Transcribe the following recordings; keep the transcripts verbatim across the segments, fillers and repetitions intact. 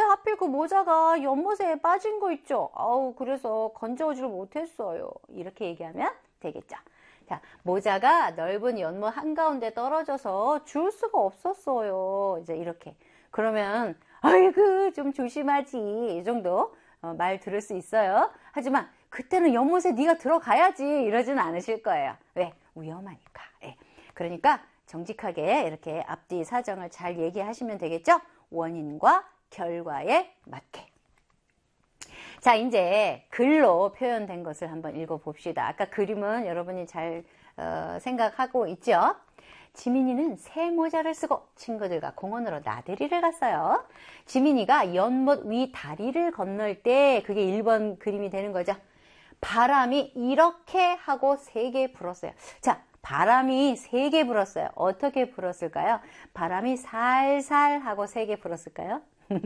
하필 그 모자가 연못에 빠진 거 있죠? 아우, 그래서 건져오질 못했어요. 이렇게 얘기하면 되겠죠. 자, 모자가 넓은 연못 한가운데 떨어져서 줄 수가 없었어요. 이제 이렇게. 그러면, 아이고, 좀 조심하지. 이 정도 어, 말 들을 수 있어요. 하지만, 그때는 연못에 네가 들어가야지. 이러진 않으실 거예요. 왜? 위험하니까. 예. 그러니까, 정직하게 이렇게 앞뒤 사정을 잘 얘기하시면 되겠죠? 원인과 결과에 맞게. 자, 이제 글로 표현된 것을 한번 읽어봅시다. 아까 그림은 여러분이 잘 어, 생각하고 있죠? 지민이는 새 모자를 쓰고 친구들과 공원으로 나들이를 갔어요. 지민이가 연못 위 다리를 건널 때 그게 일 번 그림이 되는 거죠. 바람이 이렇게 하고 세게 불었어요. 자, 바람이 세게 불었어요. 어떻게 불었을까요? 바람이 살살 하고 세게 불었을까요?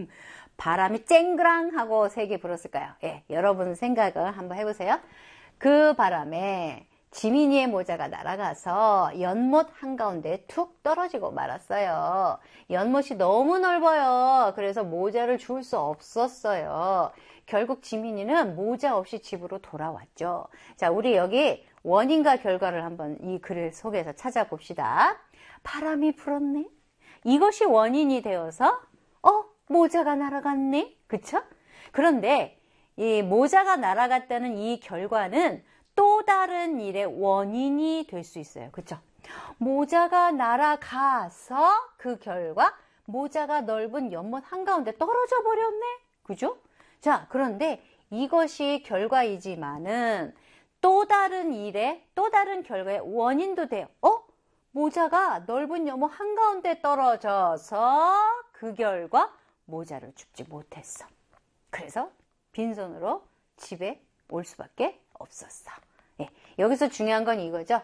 바람이 쨍그랑 하고 세게 불었을까요? 예, 여러분 생각을 한번 해보세요. 그 바람에 지민이의 모자가 날아가서 연못 한가운데 툭 떨어지고 말았어요. 연못이 너무 넓어요. 그래서 모자를 줄 수 없었어요. 결국 지민이는 모자 없이 집으로 돌아왔죠. 자, 우리 여기 원인과 결과를 한번 이 글을 속에서 찾아봅시다. 바람이 불었네. 이것이 원인이 되어서 어? 모자가 날아갔네? 그쵸? 그런데 이 모자가 날아갔다는 이 결과는 또 다른 일의 원인이 될 수 있어요. 그쵸? 모자가 날아가서 그 결과 모자가 넓은 연못 한가운데 떨어져 버렸네? 그죠? 자, 그런데 이것이 결과이지만은 또 다른 일의, 또 다른 결과의 원인도 돼요. 어? 모자가 넓은 연못 한가운데 떨어져서 그 결과 모자를 줍지 못했어. 그래서 빈손으로 집에 올 수밖에 없었어. 예, 여기서 중요한 건 이거죠.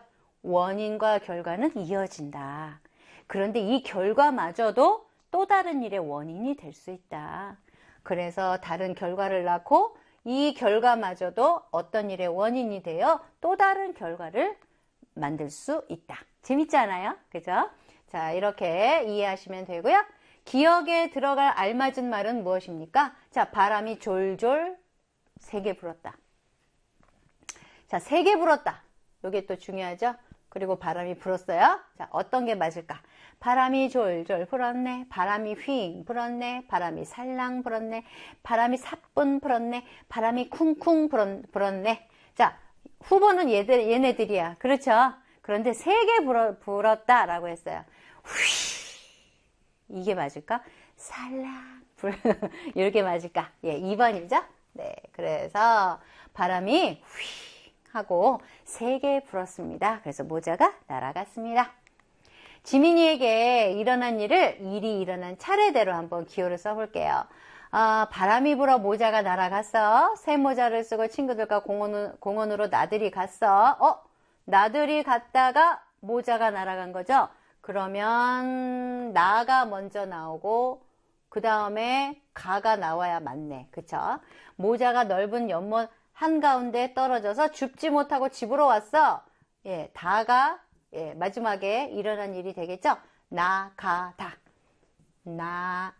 원인과 결과는 이어진다. 그런데 이 결과마저도 또 다른 일의 원인이 될 수 있다. 그래서 다른 결과를 낳고 이 결과마저도 어떤 일의 원인이 되어 또 다른 결과를 만들 수 있다. 재밌지 않아요? 그죠? 자, 이렇게 이해하시면 되고요. 기억에 들어갈 알맞은 말은 무엇입니까? 자, 바람이 졸졸 세게 불었다. 자, 세게 불었다. 이게 또 중요하죠? 그리고 바람이 불었어요. 자, 어떤 게 맞을까? 바람이 졸졸 불었네. 바람이 휘잉 불었네. 바람이 살랑 불었네. 바람이 사뿐 불었네. 바람이 쿵쿵 불었네. 자, 후보는 얘들, 얘네들이야. 그렇죠? 그런데 세게 불었다라고 했어요. 휘. 이게 맞을까? 살랑 불 이렇게 맞을까? 예, 이 번이죠? 네, 그래서 바람이 휘 하고 세게 불었습니다. 그래서 모자가 날아갔습니다. 지민이에게 일어난 일을 일이 일어난 차례대로 한번 기호를 써볼게요. 아, 바람이 불어 모자가 날아갔어. 새 모자를 쓰고 친구들과 공원, 공원으로 나들이 갔어. 어? 나들이 갔다가 모자가 날아간 거죠? 그러면 나가 먼저 나오고 그 다음에 가가 나와야 맞네. 그쵸? 모자가 넓은 연못 한가운데 떨어져서 줍지 못하고 집으로 왔어. 예, 다가 예, 마지막에 일어난 일이 되겠죠? 나가다. 나가다.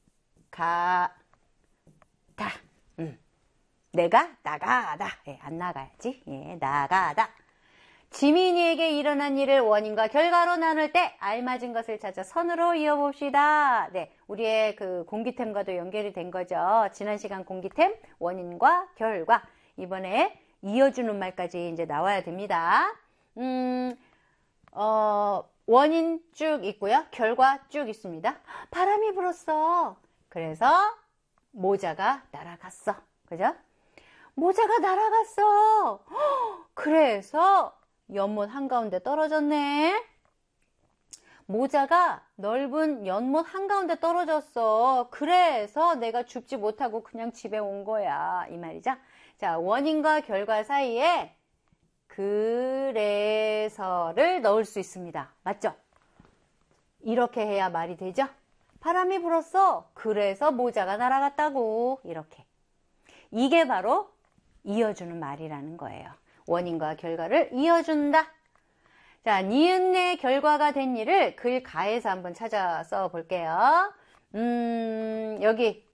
음. 내가 나가다. 예, 안 나가야지. 예, 나가다. 지민이에게 일어난 일을 원인과 결과로 나눌 때 알맞은 것을 찾아 선으로 이어봅시다. 네, 우리의 그 공기템과도 연결이 된 거죠. 지난 시간 공기템, 원인과 결과. 이번에 이어주는 말까지 이제 나와야 됩니다. 음, 어, 원인 쭉 있고요. 결과 쭉 있습니다. 바람이 불었어. 그래서 모자가 날아갔어. 그죠? 모자가 날아갔어. 그래서 연못 한가운데 떨어졌네. 모자가 넓은 연못 한가운데 떨어졌어. 그래서 내가 줍지 못하고 그냥 집에 온 거야. 이 말이죠. 자, 원인과 결과 사이에 그래서를 넣을 수 있습니다. 맞죠? 이렇게 해야 말이 되죠? 바람이 불었어. 그래서 모자가 날아갔다고. 이렇게. 이게 바로 이어주는 말이라는 거예요. 원인과 결과를 이어준다. 자, 니은의 결과가 된 일을 글 가에서 한번 찾아 써 볼게요. 음, 여기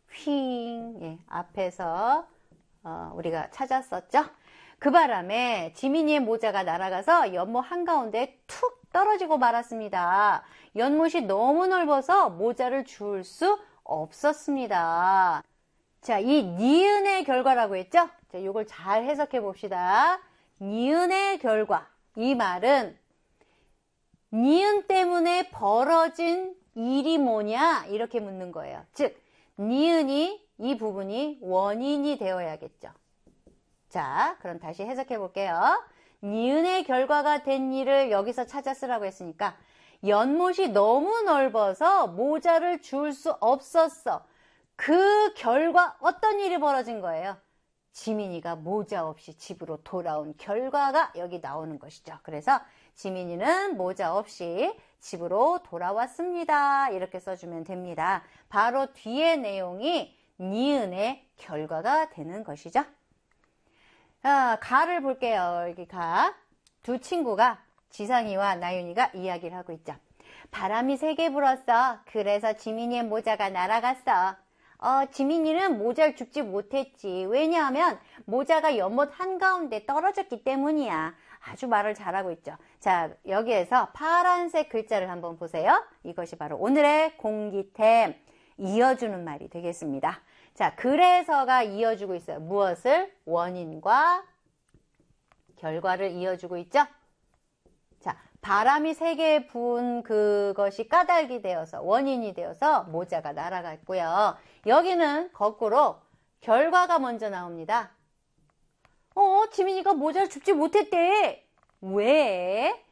휘잉. 예, 앞에서 어, 우리가 찾았었죠. 그 바람에 지민이의 모자가 날아가서 연못 한가운데 툭 떨어지고 말았습니다. 연못이 너무 넓어서 모자를 줄 수 없었습니다. 자, 이 니은의 결과라고 했죠? 자, 이걸 잘 해석해 봅시다. 니은의 결과. 이 말은 니은 때문에 벌어진 일이 뭐냐? 이렇게 묻는 거예요. 즉, 니은이 이 부분이 원인이 되어야겠죠. 자, 그럼 다시 해석해 볼게요. 니은의 결과가 된 일을 여기서 찾아 쓰라고 했으니까 연못이 너무 넓어서 모자를 줄 수 없었어. 그 결과 어떤 일이 벌어진 거예요? 지민이가 모자 없이 집으로 돌아온 결과가 여기 나오는 것이죠. 그래서 지민이는 모자 없이 집으로 돌아왔습니다. 이렇게 써주면 됩니다. 바로 뒤의 내용이 니은의 결과가 되는 것이죠. 아, 가를 볼게요. 여기 가. 두 친구가 지상이와 나윤이가 이야기를 하고 있죠. 바람이 세게 불었어. 그래서 지민이의 모자가 날아갔어. 어, 지민이는 모자를 줍지 못했지. 왜냐하면 모자가 연못 한가운데 떨어졌기 때문이야. 아주 말을 잘하고 있죠. 자, 여기에서 파란색 글자를 한번 보세요. 이것이 바로 오늘의 공기템, 이어주는 말이 되겠습니다. 자, 그래서가 이어주고 있어요. 무엇을? 원인과 결과를 이어주고 있죠. 자, 바람이 세게 분 그것이 까닭이 되어서, 원인이 되어서 모자가 날아갔고요. 여기는 거꾸로 결과가 먼저 나옵니다. 어, 지민이가 모자를 줍지 못했대. 왜?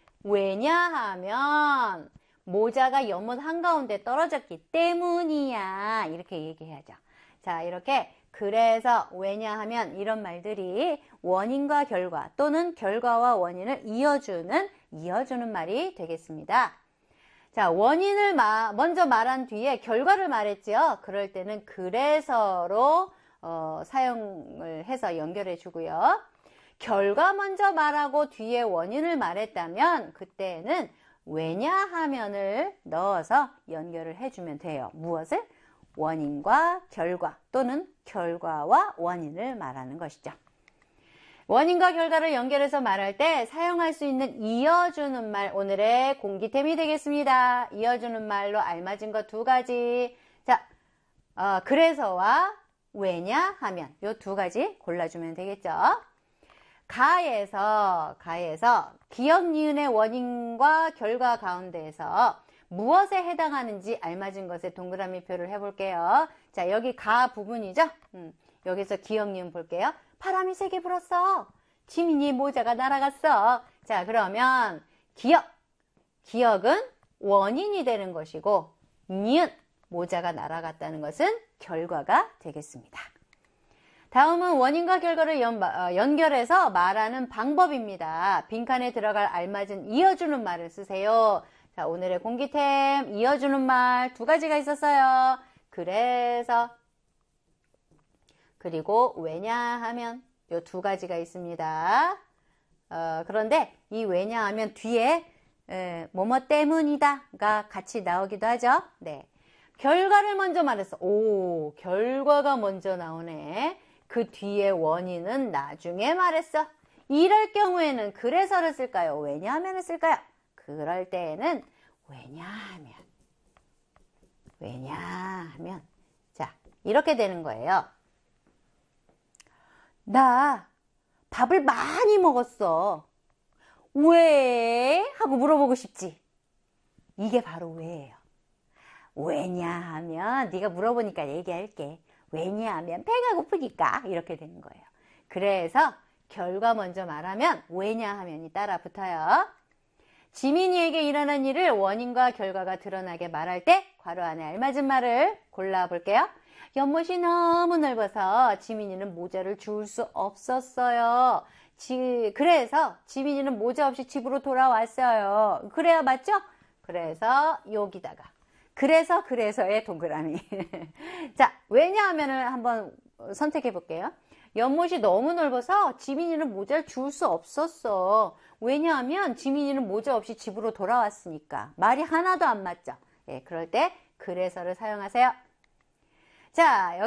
왜냐하면 모자가 연못 한가운데 떨어졌기 때문이야. 이렇게 얘기해야죠. 자, 이렇게 그래서 왜냐하면 이런 말들이 원인과 결과 또는 결과와 원인을 이어주는 이어주는 말이 되겠습니다. 자, 원인을 마, 먼저 말한 뒤에 결과를 말했지요. 그럴 때는 그래서로 어, 사용을 해서 연결해 주고요. 결과 먼저 말하고 뒤에 원인을 말했다면 그때는 왜냐하면을 넣어서 연결을 해주면 돼요. 무엇을? 원인과 결과 또는 결과와 원인을 말하는 것이죠. 원인과 결과를 연결해서 말할 때 사용할 수 있는 이어주는 말, 오늘의 공기템이 되겠습니다. 이어주는 말로 알맞은 것 두 가지. 자, 어, 그래서와 왜냐하면 이 두 가지 골라주면 되겠죠. 가에서 가에서 기억 니은의 원인과 결과 가운데에서 무엇에 해당하는지 알맞은 것에 동그라미 표를 해볼게요. 자, 여기 가 부분이죠. 음, 여기서 기억 니은 볼게요. 바람이 세게 불었어. 지민이 모자가 날아갔어. 자, 그러면 기억. 기억은 원인이 되는 것이고 니은 모자가 날아갔다는 것은 결과가 되겠습니다. 다음은 원인과 결과를 연, 어, 연결해서 말하는 방법입니다. 빈칸에 들어갈 알맞은 이어주는 말을 쓰세요. 자, 오늘의 공기템 이어주는 말 두 가지가 있었어요. 그래서 그리고 왜냐하면 요 두 가지가 있습니다. 어, 그런데 이 왜냐하면 뒤에 에, 뭐뭐 때문이다가 같이 나오기도 하죠. 네. 결과를 먼저 말했어. 오, 결과가 먼저 나오네. 그 뒤에 원인은 나중에 말했어. 이럴 경우에는 그래서를 쓸까요? 왜냐하면을 쓸까요? 그럴 때에는 왜냐하면 왜냐하면 자, 이렇게 되는 거예요. 나 밥을 많이 먹었어. 왜? 하고 물어보고 싶지. 이게 바로 왜예요. 왜냐하면 네가 물어보니까 얘기할게. 왜냐하면 배가 고프니까 이렇게 되는 거예요. 그래서 결과 먼저 말하면 왜냐하면이 따라 붙어요. 지민이에게 일어난 일을 원인과 결과가 드러나게 말할 때 괄호 안에 알맞은 말을 골라볼게요. 연못이 너무 넓어서 지민이는 모자를 줄 수 없었어요. 지, 그래서 지민이는 모자 없이 집으로 돌아왔어요. 그래야 맞죠? 그래서 여기다가 그래서 그래서의 동그라미. 자, 왜냐하면을 한번 선택해 볼게요. 연못이 너무 넓어서 지민이는 모자를 줄 수 없었어. 왜냐하면 지민이는 모자 없이 집으로 돌아왔으니까. 말이 하나도 안 맞죠? 예, 그럴 때 그래서를 사용하세요. 자,